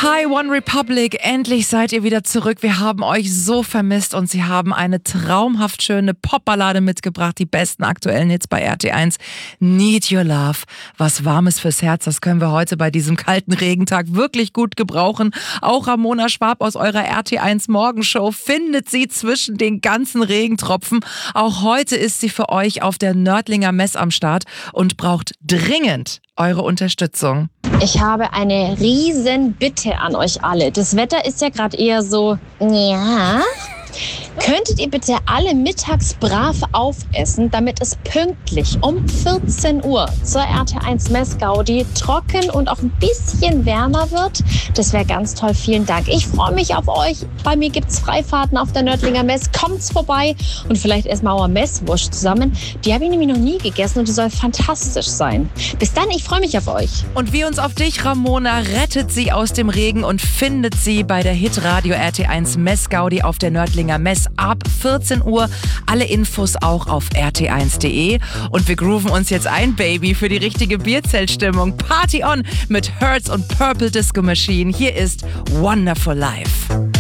Hi One Republic, endlich seid ihr wieder zurück. Wir haben euch so vermisst und sie haben eine traumhaft schöne Popballade mitgebracht, die besten aktuellen Hits bei RT1. Need Your Love, was Warmes fürs Herz, das können wir heute bei diesem kalten Regentag wirklich gut gebrauchen. Auch Ramona Schwab aus eurer RT1 Morgenshow findet sie zwischen den ganzen Regentropfen. Auch heute ist sie für euch auf der Nördlinger Mess am Start und braucht dringend eure Unterstützung. Ich habe eine riesen Bitte an euch alle. Das Wetter ist ja gerade eher so, ja. Könntet ihr bitte alle mittags brav aufessen, damit es pünktlich um 14 Uhr zur RT1 Messgaudi trocken und auch ein bisschen wärmer wird? Das wäre ganz toll. Vielen Dank. Ich freue mich auf euch. Bei mir gibt's Freifahrten auf der Nördlinger Mess. Kommt's vorbei und vielleicht essen wir auch Messwurst zusammen. Die habe ich nämlich noch nie gegessen und die soll fantastisch sein. Bis dann, ich freue mich auf euch. Und wir uns auf dich, Ramona, rettet sie aus dem Regen und findet sie bei der Hitradio RT1 Messgaudi auf der Nördlinger Mess ab 14 Uhr. Alle Infos auch auf rt1.de. Und wir grooven uns jetzt ein, Baby, für die richtige Bierzeltstimmung. Party on mit Hertz und Purple Disco Machine. Hier ist Wonderful Life.